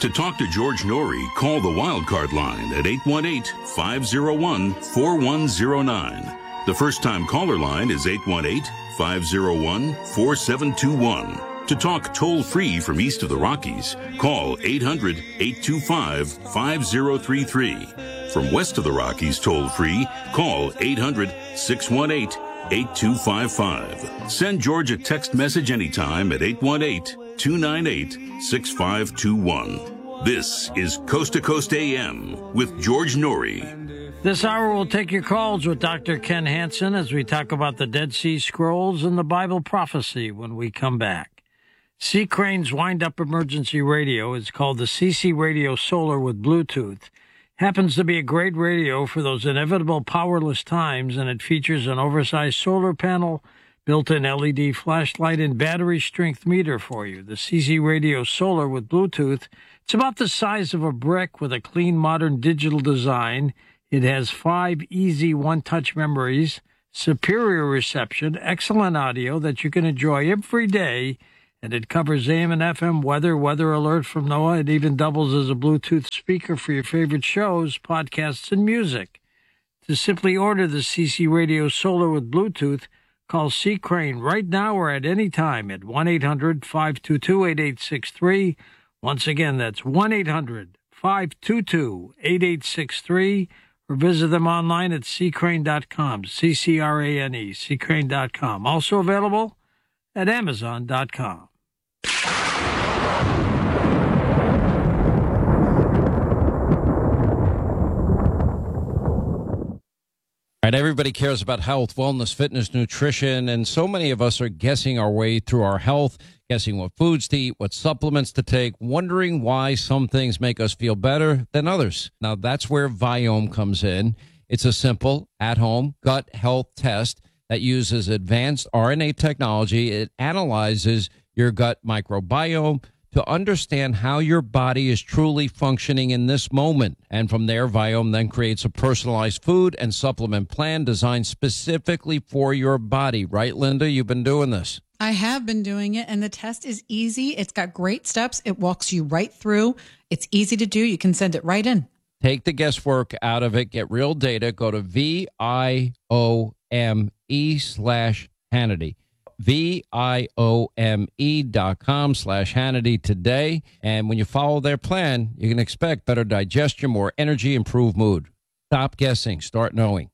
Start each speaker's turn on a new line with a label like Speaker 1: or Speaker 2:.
Speaker 1: To talk to George Norrie, call the Wildcard line at 818-501-4109. The first-time caller line is 818-501-4721. To talk toll-free from east of the Rockies, call 800-825-5033. From west of the Rockies toll-free, call 800-618-8255. Send George a text message anytime at 818-298-6521. This is Coast to Coast AM with George Norrie.
Speaker 2: This hour we'll take your calls with Dr. Ken Hansen as we talk about the Dead Sea Scrolls and the Bible prophecy when we come back. Sea Crane's wind-up emergency radio is called the CC Radio Solar with Bluetooth. Happens to be a great radio for those inevitable powerless times, and it features an oversized solar panel, built-in LED flashlight, and battery strength meter for you. The CC Radio Solar with Bluetooth, it's about the size of a brick with a clean, modern digital design. It has 5 easy one-touch memories, superior reception, excellent audio that you can enjoy every day, and it covers AM and FM weather alert from NOAA. It even doubles as a Bluetooth speaker for your favorite shows, podcasts, and music. To simply order the CC Radio Solar with Bluetooth, call Sea Crane right now or at any time at 1-800-522-8863. Once again, that's 1-800-522-8863, or visit them online at seacrane.com, C-C-R-A-N-E, seacrane.com. Also available at Amazon.com.
Speaker 3: All right, everybody cares about health, wellness, fitness, nutrition, and so many of us are guessing our way through our health, guessing what foods to eat, what supplements to take, wondering why some things make us feel better than others. Now, that's where Viome comes in. It's a simple, at-home gut health test that uses advanced RNA technology. It analyzes your gut microbiome to understand how your body is truly functioning in this moment. And from there, Viome then creates a personalized food and supplement plan designed specifically for your body. Right, Linda? You've been doing this.
Speaker 4: I have been doing it, and the test is easy. It's got great steps. It walks you right through. It's easy to do. You can send it right in.
Speaker 3: Take the guesswork out of it. Get real data. Go to VIOME/Hannity. VIOME.com/Hannity today. And when you follow their plan, you can expect better digestion, more energy, improved mood. Stop guessing. Start knowing.